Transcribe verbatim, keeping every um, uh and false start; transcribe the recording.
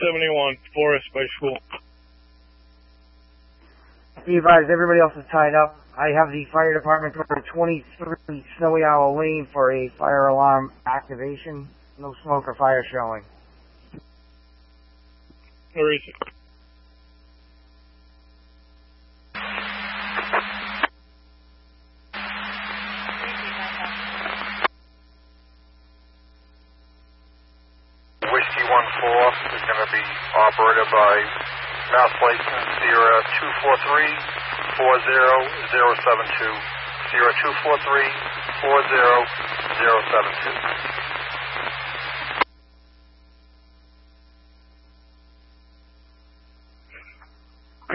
seventy-one, Forest by school. Be advised, everybody else is tied up. I have the fire department going to twenty-three Snowy Owl Lane for a fire alarm activation. No smoke or fire showing. Where is it? Whiskey one four is going to be operated by Mass License Sierra two four three four zero zero seven two. Sierra two four three four zero zero seven two.